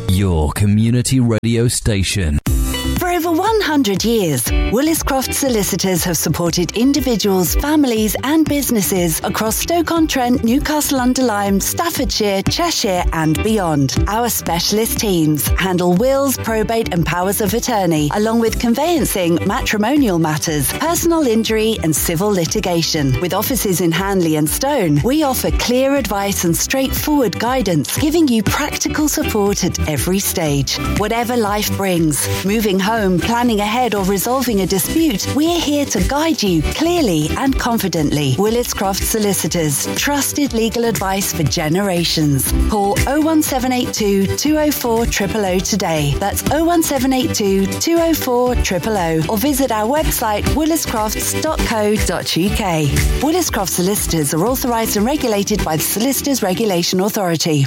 Your community radio station. For over 100 years, Williscroft Solicitors have supported individuals, families and businesses across Stoke-on-Trent, Newcastle-under-Lyme, Staffordshire, Cheshire and beyond. Our specialist teams handle wills, probate and powers of attorney, along with conveyancing, matrimonial matters, personal injury and civil litigation. With offices in Hanley and Stone, we offer clear advice and straightforward guidance, giving you practical support at every stage. Whatever life brings, moving home, planning ahead or resolving a dispute, we're here to guide you clearly and confidently. Williscroft Solicitors, trusted legal advice for generations. Call 01782 204 000 today. That's 01782 204 000 or visit our website williscrofts.co.uk. Williscroft Solicitors are authorised and regulated by the Solicitors Regulation Authority.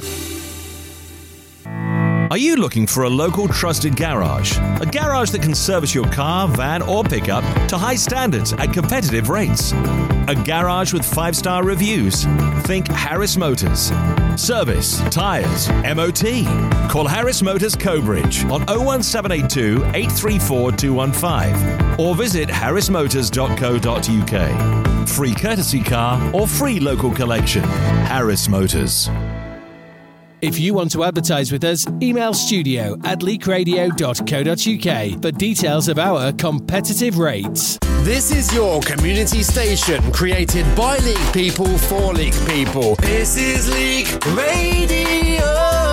Are you looking for a local trusted garage? A garage that can service your car, van or pickup to high standards at competitive rates. A garage with 5-star reviews. Think Harris Motors. Service, tyres, MOT. Call Harris Motors Cobridge on 01782 834 215 or visit harrismotors.co.uk. Free courtesy car or free local collection. Harris Motors. If you want to advertise with us, email studio@leakradio.co.uk for details of our competitive rates. This is your community station, created by Leak people for Leak people. This is Leak Radio.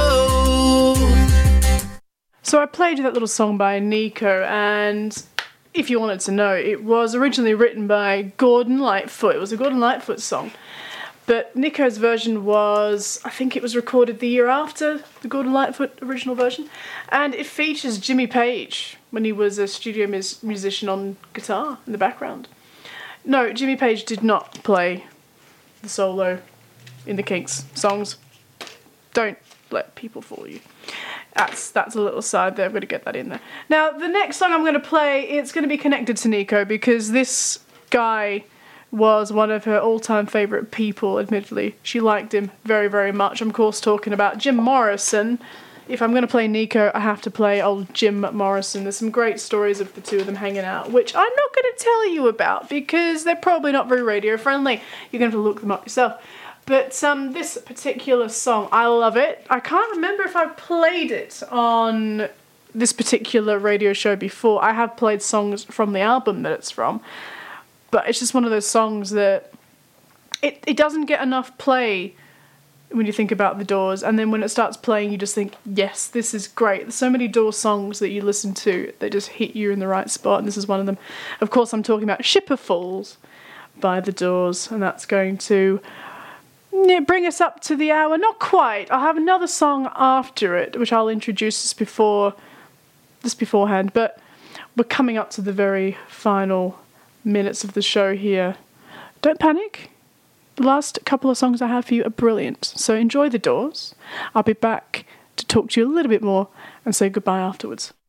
So I played you that little song by Nico, and if you wanted to know, it was originally written by Gordon Lightfoot. It was a Gordon Lightfoot song. But Nico's version was, I think it was recorded the year after the Gordon Lightfoot original version. And it features Jimmy Page when he was a studio musician on guitar in the background. No, Jimmy Page did not play the solo in the Kinks songs. Don't let people fool you. That's a little side there. I'm going to get that in there. Now, the next song I'm going to play, it's going to be connected to Nico because this guy was one of her all-time favourite people, admittedly. She liked him very, very much. I'm, of course, talking about Jim Morrison. If I'm going to play Nico, I have to play old Jim Morrison. There's some great stories of the two of them hanging out, which I'm not going to tell you about because they're probably not very radio-friendly. You're going to have to look them up yourself. But this particular song, I love it. I can't remember if I've played it on this particular radio show before. I have played songs from the album that it's from. But it's just one of those songs that it doesn't get enough play when you think about the Doors. And then when it starts playing, you just think, yes, this is great. There's so many Doors songs that you listen to that just hit you in the right spot. And this is one of them. Of course, I'm talking about Shipper Falls by the Doors. And that's going to bring us up to the hour. Not quite. I'll have another song after it, which I'll introduce beforehand. But we're coming up to the very final minutes of the show here. Don't panic. The last couple of songs I have for you are brilliant. So enjoy the Doors. I'll be back to talk to you a little bit more and say goodbye afterwards.